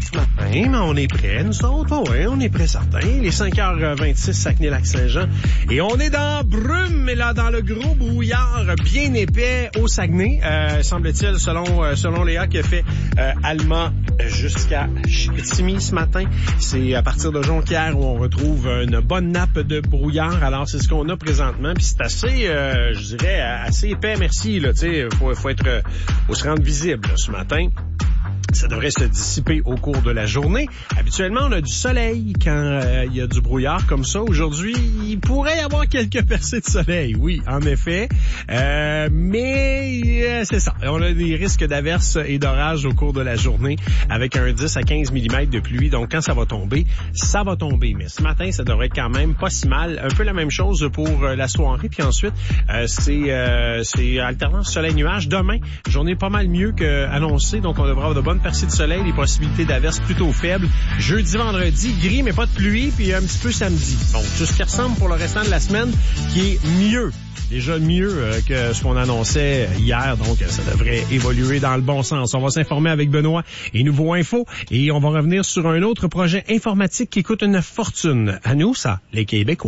ce matin, mais on est prêts, nous autres, ouais, on est prêts certains. Il est 5h26, Saguenay-Lac-Saint-Jean. Et on est dans brume, mais là, dans le gros brouillard bien épais au Saguenay. Semble-t-il, selon Léa qui a fait Alma jusqu'à Chicoutimi ce matin. C'est à partir de Jonquière où on retrouve une bonne nappe de brouillard. Alors, c'est ce qu'on a présentement. Puis c'est assez, je dirais, assez épais, merci, là, tu sais. Faut se rendre visible, là, ce matin. Ça devrait se dissiper au cours de la journée. Habituellement, on a du soleil quand il y a du brouillard comme ça. Aujourd'hui, il pourrait y avoir quelques percées de soleil, oui, en effet. Mais c'est ça. On a des risques d'averses et d'orages au cours de la journée avec un 10 à 15 mm de pluie. Donc, quand ça va tomber, ça va tomber. Mais ce matin, ça devrait être quand même pas si mal. Un peu la même chose pour la soirée. Puis ensuite, c'est alternance soleil-nuage. Demain, journée pas mal mieux qu'annoncée. Donc, on devrait avoir de bonnes percées de soleil, les possibilités d'averses plutôt faibles. Jeudi, vendredi, gris, mais pas de pluie, puis un petit peu samedi. Bon, tout ce qui ressemble pour le restant de la semaine, qui est mieux. Déjà mieux que ce qu'on annonçait hier, donc ça devrait évoluer dans le bon sens. On va s'informer avec Benoît et Nouveau Info, et on va revenir sur un autre projet informatique qui coûte une fortune. À nous, ça, les Québécois.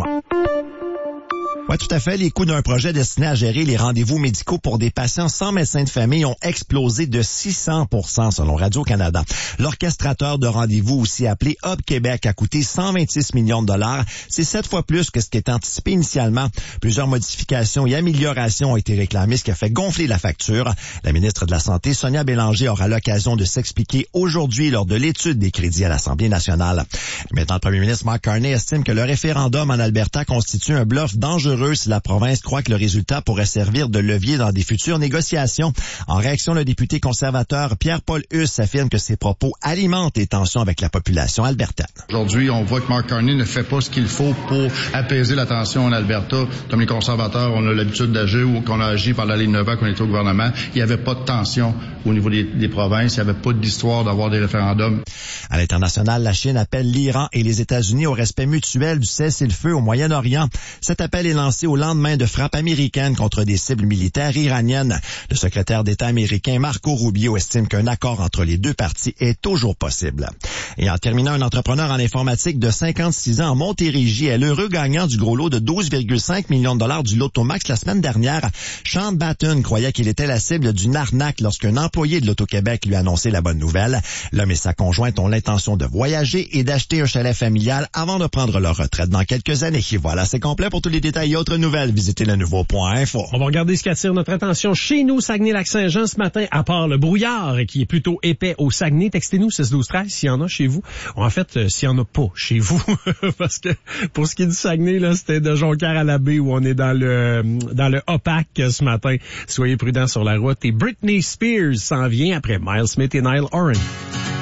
Oui, tout à fait. Les coûts d'un projet destiné à gérer les rendez-vous médicaux pour des patients sans médecin de famille ont explosé de 600% selon Radio-Canada. L'orchestrateur de rendez-vous, aussi appelé Hub Québec, a coûté 126 millions de dollars. C'est 7 fois plus que ce qui était anticipé initialement. Plusieurs modifications et améliorations ont été réclamées, ce qui a fait gonfler la facture. La ministre de la Santé, Sonia Bélanger, aura l'occasion de s'expliquer aujourd'hui lors de l'étude des crédits à l'Assemblée nationale. Maintenant, le premier ministre Mark Carney estime que le référendum en Alberta constitue un bluff dangereux si la province croit que le résultat pourrait servir de levier dans des futures négociations. En réaction, le député conservateur Pierre-Paul Huss affirme que ses propos alimentent les tensions avec la population albertaine. Aujourd'hui, on voit que Mark Carney ne fait pas ce qu'il faut pour apaiser la tension en Alberta. Comme les conservateurs, on a l'habitude d'agir ou qu'on a agi pendant les 9 ans qu'on était au gouvernement. Il n'y avait pas de tension au niveau des provinces. Il n'y avait pas d'histoire d'avoir des référendums. À l'international, la Chine appelle l'Iran et les États-Unis au respect mutuel du cessez-le-feu au Moyen-Orient. Cet appel est lancé au lendemain de frappes américaines contre des cibles militaires iraniennes. Le secrétaire d'État américain Marco Rubio estime qu'un accord entre les deux parties est toujours possible. Et en terminant, un entrepreneur en informatique de 56 ans en Montérégie est l'heureux gagnant du gros lot de 12,5 millions de dollars du Loto Max la semaine dernière. Sean Batten croyait qu'il était la cible d'une arnaque lorsqu'un employé de l'Auto-Québec lui a annoncé la bonne nouvelle. L'homme et sa conjointe ont l'intention de voyager et d'acheter un chalet familial avant de prendre leur retraite dans quelques années. Et voilà, c'est complet. Pour tous les détails et autres nouvelles, visitez le nouveau.info. On va regarder ce qui attire notre attention chez nous, Saguenay-Lac-Saint-Jean, ce matin, à part le brouillard qui est plutôt épais au Saguenay. Textez-nous 6-12-13 s'il y en a chez vous. En fait, s'il y en a pas chez vous, parce que pour ce qui est du Saguenay, là, c'était de Jonquière à la baie où on est dans le opaque ce matin. Soyez prudents sur la route. Et Britney Spears s'en vient après Miles Smith et Niall Horan.